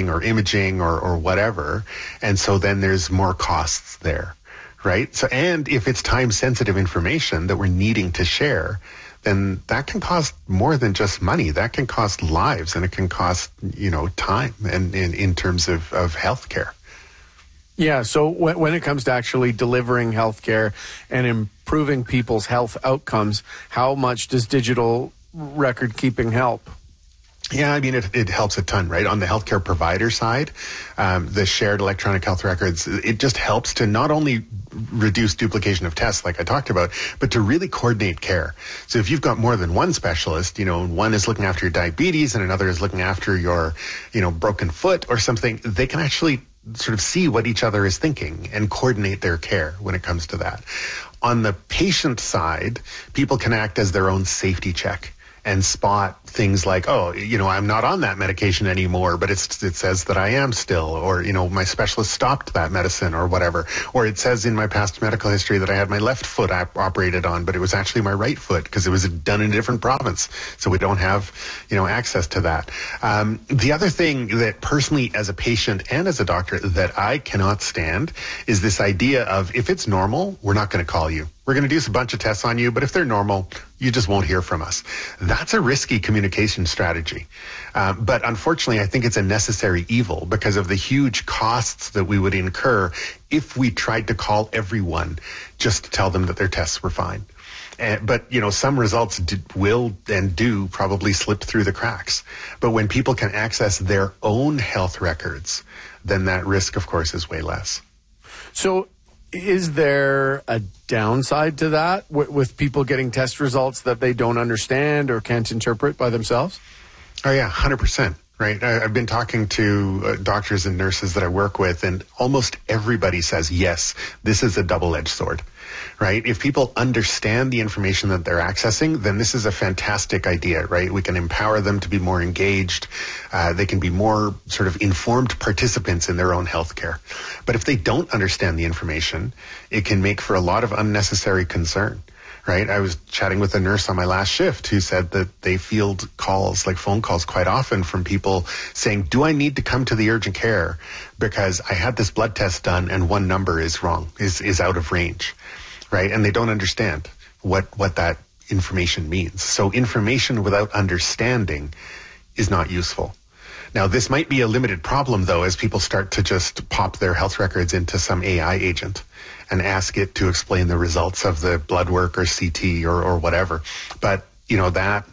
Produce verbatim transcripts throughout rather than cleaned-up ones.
testing or imaging or, or whatever. And so then there's more costs there, right? So, and if it's time sensitive information that we're needing to share, then that can cost more than just money. That can cost lives, and it can cost, you know, time and in, in terms of, of healthcare. Yeah, so when, when it comes to actually delivering healthcare and improving people's health outcomes, how much does digital record keeping help? Yeah, I mean, it, it helps a ton, right? On the healthcare provider side, um, the shared electronic health records, it just helps to not only reduce duplication of tests like I talked about, but to really coordinate care. So if you've got more than one specialist, you know, one is looking after your diabetes and another is looking after your, you know, broken foot or something, they can actually sort of see what each other is thinking and coordinate their care when it comes to that. On the patient side, people can act as their own safety check and spot things like, oh, you know, I'm not on that medication anymore, but it's, it says that I am still, or, you know, my specialist stopped that medicine or whatever. Or it says in my past medical history that I had my left foot op- operated on, but it was actually my right foot because it was done in a different province. So we don't have, you know, access to that. Um, the other thing that personally as a patient and as a doctor that I cannot stand is this idea of if it's normal, we're not going to call you. We're going to do a bunch of tests on you, but if they're normal, you just won't hear from us. That's a risky communication strategy. Um, but unfortunately, I think it's a necessary evil because of the huge costs that we would incur if we tried to call everyone just to tell them that their tests were fine. And, but, you know, some results do, will and do probably slip through the cracks. But when people can access their own health records, then that risk, of course, is way less. So is there a downside to that w- with people getting test results that they don't understand or can't interpret by themselves? Oh, yeah, one hundred percent. Right. I, I've been talking to uh, doctors and nurses that I work with, and almost everybody says, yes, this is a double-edged sword. Right. If people understand the information that they're accessing, then this is a fantastic idea. Right. We can empower them to be more engaged. Uh, they can be more sort of informed participants in their own healthcare. But if they don't understand the information, it can make for a lot of unnecessary concern. Right. I was chatting with a nurse on my last shift who said that they field calls, like phone calls quite often from people saying, do I need to come to the urgent care because I had this blood test done and one number is wrong, is, is out of range. Right. And they don't understand what, what that information means. So information without understanding is not useful. Now, this might be a limited problem, though, as people start to just pop their health records into some A I agent and ask it to explain the results of the blood work or C T or, or whatever. But, you know, that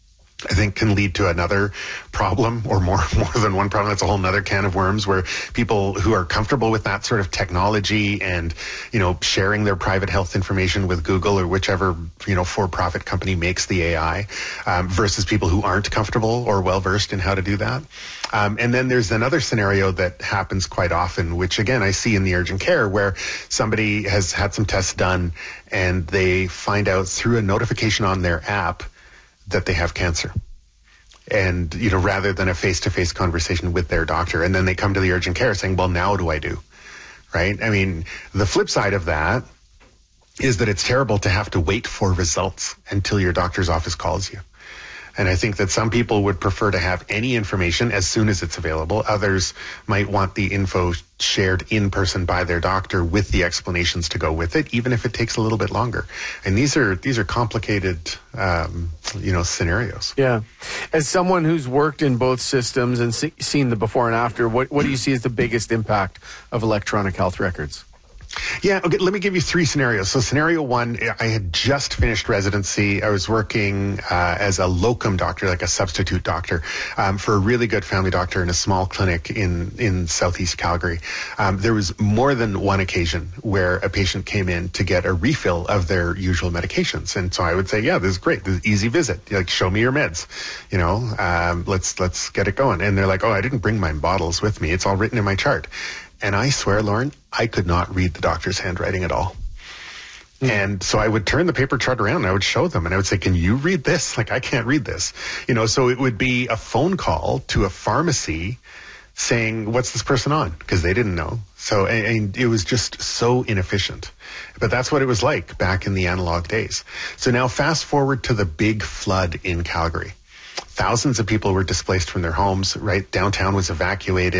I think can lead to another problem or more, more than one problem. That's a whole nother can of worms where people who are comfortable with that sort of technology and, you know, sharing their private health information with Google or whichever, you know, for-profit company makes the A I um, versus people who aren't comfortable or well-versed in how to do that. Um, and then there's another scenario that happens quite often, which again, I see in the urgent care where somebody has had some tests done and they find out through a notification on their app that they have cancer. And, you know, rather than a face-to-face conversation with their doctor. And then they come to the urgent care saying, well, now what do I do? Right? I mean, the flip side of that is that it's terrible to have to wait for results until your doctor's office calls you. And I think that some people would prefer to have any information as soon as it's available. Others might want the info shared in person by their doctor with the explanations to go with it, even if it takes a little bit longer. And these are these are complicated, um, you know, scenarios. Yeah. As someone who's worked in both systems and see, seen the before and after, what, what do you see as the biggest impact of electronic health records? Yeah, okay, let me give you three scenarios. So scenario one, I had just finished residency. I was working uh, as a locum doctor, like a substitute doctor, um, for a really good family doctor in a small clinic in, in southeast Calgary. Um, there was more than one occasion where a patient came in to get a refill of their usual medications. And so I would say, yeah, this is great. This is easy visit. Like, show me your meds. You know, um, let's, let's get it going. And they're like, oh, I didn't bring my bottles with me. It's all written in my chart. And I swear, Lauren, I could not read the doctor's handwriting at all. Mm. And so I would turn the paper chart around and I would show them and I would say, can you read this? Like, I can't read this. You know, so it would be a phone call to a pharmacy saying, what's this person on? Because they didn't know. So, and, and it was just so inefficient. But that's what it was like back in the analog days. So now fast forward to the big flood in Calgary. Thousands of people were displaced from their homes, right? Downtown was evacuated.